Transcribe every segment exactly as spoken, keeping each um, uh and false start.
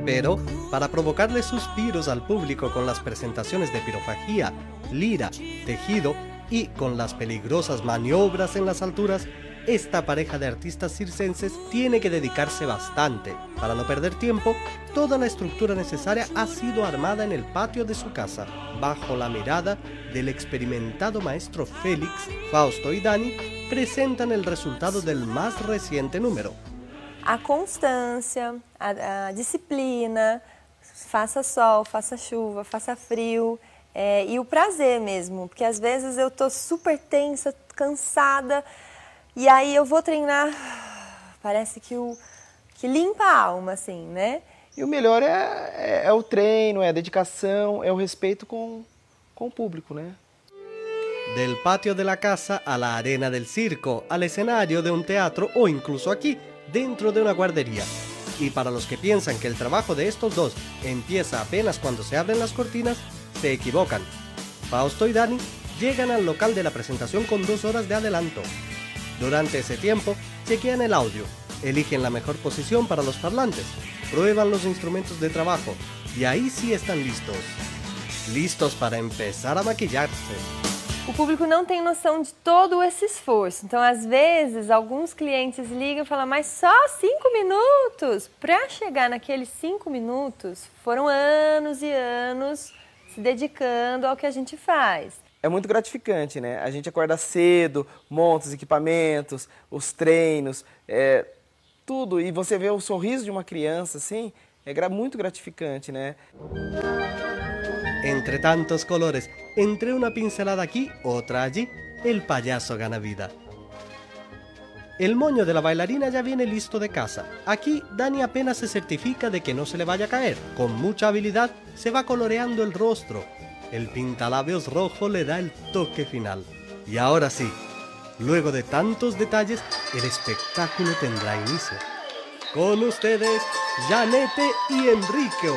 Pero, para provocarle suspiros al público con las presentaciones de pirofagía, lira, tejido y con las peligrosas maniobras en las alturas, esta pareja de artistas circenses tiene que dedicarse bastante. Para no perder tiempo, toda la estructura necesaria ha sido armada en el patio de su casa, bajo la mirada del experimentado maestro Félix. Fausto y Dani presentan el resultado del más reciente número. A constância, a, a disciplina, faça sol, faça chuva, faça frio, é, e o prazer mesmo, porque às vezes eu tô super tensa, cansada, e aí eu vou treinar, parece que, o, que limpa a alma, assim, né? E o melhor é, é, é o treino, é a dedicação, é o respeito com, com o público, né? Del patio de la casa a la arena del circo, al escenario de un teatro o incluso aquí, dentro de una guardería. Y para los que piensan que el trabajo de estos dos empieza apenas cuando se abren las cortinas, se equivocan. Fausto y Dani llegan al local de la presentación con dos horas de adelanto. Durante ese tiempo, chequean el audio, eligen la mejor posición para los parlantes, prueban los instrumentos de trabajo y ahí sí están listos. Listos para empezar a maquillarse. O público não tem noção de todo esse esforço. Então, às vezes, alguns clientes ligam e falam, mas só cinco minutos? Para chegar naqueles cinco minutos, foram anos e anos se dedicando ao que a gente faz. É muito gratificante, né? A gente acorda cedo, monta os equipamentos, os treinos, é, tudo. E você vê o sorriso de uma criança, assim, é muito gratificante, né? Entre tantos colores, entre una pincelada aquí, otra allí, el payaso gana vida. El moño de la bailarina ya viene listo de casa. Aquí, Dani apenas se certifica de que no se le vaya a caer. Con mucha habilidad, se va coloreando el rostro. El pintalabios rojo le da el toque final. Y ahora sí, luego de tantos detalles, el espectáculo tendrá inicio. Con ustedes, Janete y Enrique.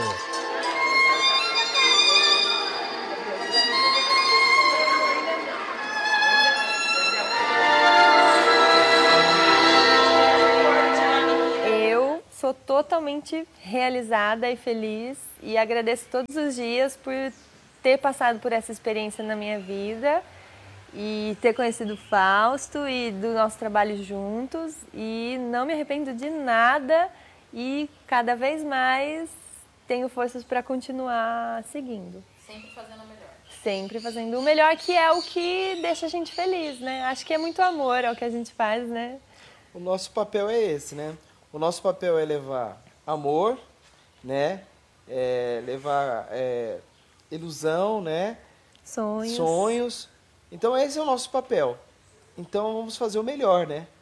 Sou totalmente realizada e feliz e agradeço todos os dias por ter passado por essa experiência na minha vida e ter conhecido o Fausto e do nosso trabalho juntos e não me arrependo de nada e cada vez mais tenho forças para continuar seguindo. Sempre fazendo o melhor. Sempre fazendo o melhor, que é o que deixa a gente feliz, né? Acho que é muito amor ao que a gente faz, né? O nosso papel é esse, né? O nosso papel é levar amor, né? É levar é, ilusão, né? Sonhos. Sonhos. Então esse é o nosso papel. Então vamos fazer o melhor, né?